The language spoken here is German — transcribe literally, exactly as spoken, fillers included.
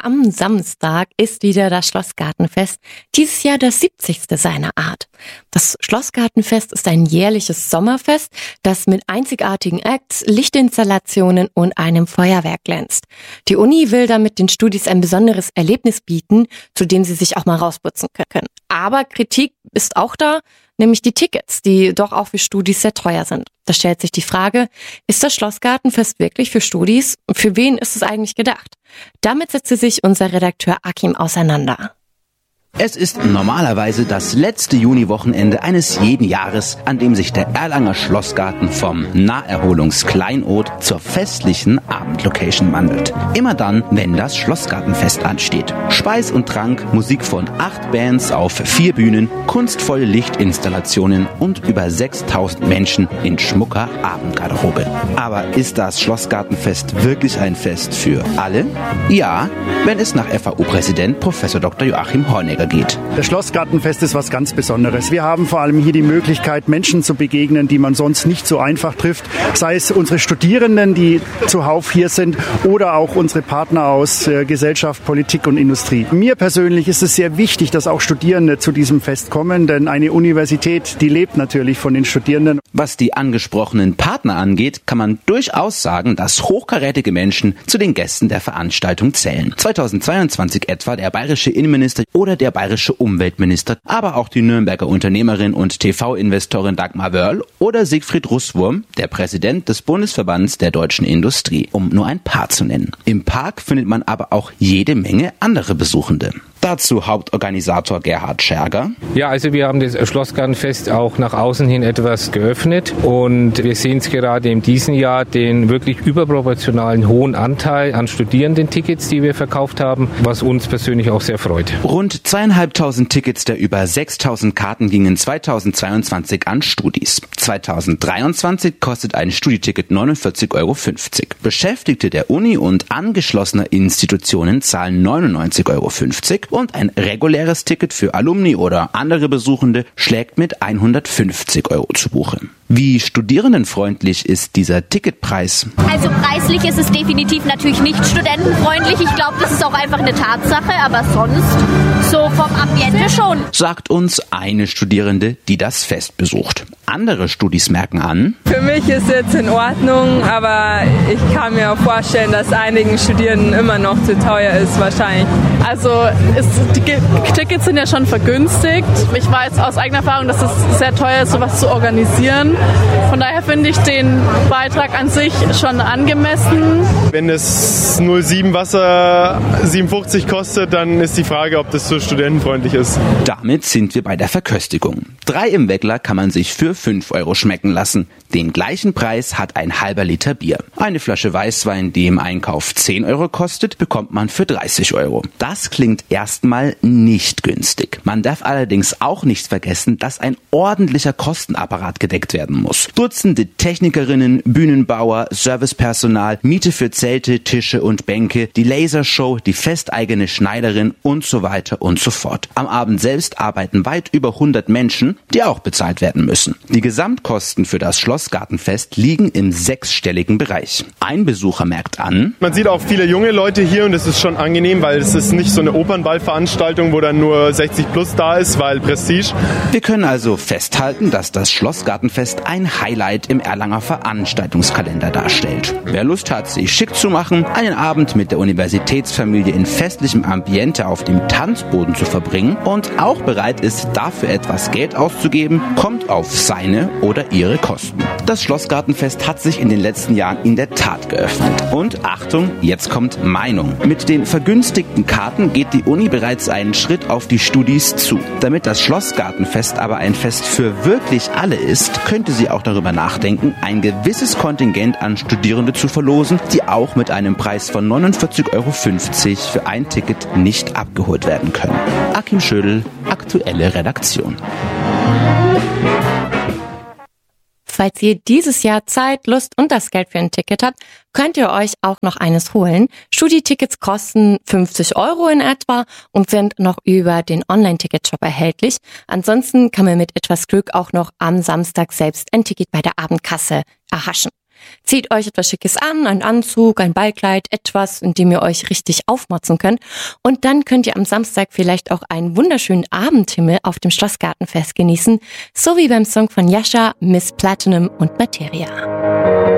am Samstag ist wieder das Schlossgartenfest, dieses Jahr das siebzigste seiner Art. Das Schlossgartenfest ist ein jährliches Sommerfest, das mit einzigartigen Acts, Lichtinstallationen und einem Feuerwerk glänzt. Die Uni will damit den Studis ein besonderes Erlebnis bieten, zu dem sie sich auch mal rausputzen können. Aber Kritik ist auch da, nämlich die Tickets, die doch auch für Studis sehr teuer sind. Da stellt sich die Frage, ist das Schlossgartenfest wirklich für Studis? Für wen ist es eigentlich gedacht? Damit setzte sich unser Redakteur Akim auseinander. Es ist normalerweise das letzte Juniwochenende eines jeden Jahres, an dem sich der Erlanger Schlossgarten vom Naherholungskleinod zur festlichen Abendlocation wandelt. Immer dann, wenn das Schlossgartenfest ansteht. Speis und Trank, Musik von acht Bands auf vier Bühnen, kunstvolle Lichtinstallationen und über sechstausend Menschen in schmucker Abendgarderobe. Aber ist das Schlossgartenfest wirklich ein Fest für alle? Ja, wenn es nach F A U-Präsident Professor Doktor Joachim Hornegger geht. Das Schlossgartenfest ist was ganz Besonderes. Wir haben vor allem hier die Möglichkeit, Menschen zu begegnen, die man sonst nicht so einfach trifft. Sei es unsere Studierenden, die zuhauf hier sind, oder auch unsere Partner aus äh, Gesellschaft, Politik und Industrie. Mir persönlich ist es sehr wichtig, dass auch Studierende zu diesem Fest kommen, denn eine Universität, die lebt natürlich von den Studierenden. Was die angesprochenen Partner angeht, kann man durchaus sagen, dass hochkarätige Menschen zu den Gästen der Veranstaltung zählen. zweitausendzweiundzwanzig etwa der bayerische Innenminister oder der bayerische Umweltminister, aber auch die Nürnberger Unternehmerin und T V-Investorin Dagmar Wörl oder Siegfried Russwurm, der Präsident des Bundesverbands der deutschen Industrie, um nur ein paar zu nennen. Im Park findet man aber auch jede Menge andere Besuchende. Dazu Hauptorganisator Gerhard Scherger. Ja, also wir haben das Schlossgartenfest auch nach außen hin etwas geöffnet und wir sehen es gerade in diesem Jahr den wirklich überproportionalen hohen Anteil an Studierendentickets, die wir verkauft haben, was uns persönlich auch sehr freut. Rund zweieinhalbtausend Tickets der über sechstausend Karten gingen zweitausendzweiundzwanzig an Studis. zweitausenddreiundzwanzig kostet ein Studieticket neunundvierzig Euro fünfzig. Beschäftigte der Uni und angeschlossener Institutionen zahlen neunundneunzig Euro fünfzig. Und ein reguläres Ticket für Alumni oder andere Besuchende schlägt mit hundertfünfzig Euro zu Buche. Wie studierendenfreundlich ist dieser Ticketpreis? Also preislich ist es definitiv natürlich nicht studentenfreundlich. Ich glaube, das ist auch einfach eine Tatsache, aber sonst so vom Ambiente schon. Sagt uns eine Studierende, die das Fest besucht. Andere Studis merken an: Für mich ist es jetzt in Ordnung, aber ich kann mir auch vorstellen, dass einigen Studierenden immer noch zu teuer ist wahrscheinlich. Also ist, die Tickets sind ja schon vergünstigt. Ich weiß aus eigener Erfahrung, dass es sehr teuer ist, sowas zu organisieren. Von daher finde ich den Beitrag an sich schon angemessen. Wenn es null Komma sieben Wasser siebenundfünfzig kostet, dann ist die Frage, ob das so studentenfreundlich ist. Damit sind wir bei der Verköstigung. Drei im Weckler kann man sich für fünf Euro schmecken lassen. Den gleichen Preis hat ein halber Liter Bier. Eine Flasche Weißwein, die im Einkauf zehn Euro kostet, bekommt man für dreißig Euro. Das klingt erstmal nicht günstig. Man darf allerdings auch nicht vergessen, dass ein ordentlicher Kostenapparat gedeckt werden muss. Dutzende Technikerinnen, Bühnenbauer, Servicepersonal, Miete für Zelte, Tische und Bänke, die Lasershow, die festeigene Schneiderin und so weiter und so fort. Am Abend selbst arbeiten weit über hundert Menschen, die auch bezahlt werden müssen. Die Gesamtkosten für das Schlossgartenfest liegen im sechsstelligen Bereich. Ein Besucher merkt an: Man sieht auch viele junge Leute hier und das ist schon angenehm, weil es ist nicht so eine Opernballveranstaltung, wo dann nur sechzig plus da ist, weil Prestige. Wir können also festhalten, dass das Schlossgartenfest ein Highlight im Erlanger Veranstaltungskalender darstellt. Wer Lust hat, sich schick zu machen, einen Abend mit der Universitätsfamilie in festlichem Ambiente auf dem Tanzboden zu verbringen und auch bereit ist, dafür etwas Geld auszugeben, kommt auf seine oder ihre Kosten. Das Schlossgartenfest hat sich in den letzten Jahren in der Tat geöffnet. Und Achtung, jetzt kommt Meinung. Mit den vergünstigten Karten geht die Uni bereits einen Schritt auf die Studis zu. Damit das Schlossgartenfest aber ein Fest für wirklich alle ist, könnte sie auch darüber nachdenken, ein gewisses Kontingent an Studierende zu verlosen, die auch mit einem Preis von neunundvierzig Euro fünfzig für ein Ticket nicht abgeholt werden können. Akim Schödel, aktuelle Redaktion. Falls ihr dieses Jahr Zeit, Lust und das Geld für ein Ticket habt, könnt ihr euch auch noch eines holen. Studietickets kosten fünfzig Euro in etwa und sind noch über den Online-Ticket-Shop erhältlich. Ansonsten kann man mit etwas Glück auch noch am Samstag selbst ein Ticket bei der Abendkasse erhaschen. Zieht euch etwas Schickes an, einen Anzug, ein Ballkleid, etwas, in dem ihr euch richtig aufmotzen könnt. Und dann könnt ihr am Samstag vielleicht auch einen wunderschönen Abendhimmel auf dem Schlossgartenfest genießen, so wie beim Song von Jascha, Miss Platinum und Materia.